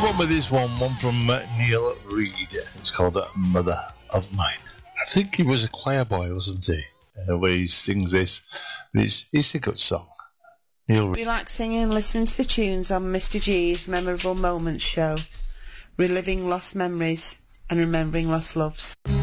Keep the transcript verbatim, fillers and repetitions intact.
on with this one, one from uh, Neil Reid. It's called uh, Mother of Mine. I think he was a choir boy, wasn't he? Uh, where he sings this. But it's, it's a good song. Neil Reid. Relaxing and listening to the tunes on Mister G's Memorable Moments show. Reliving lost memories and remembering lost loves.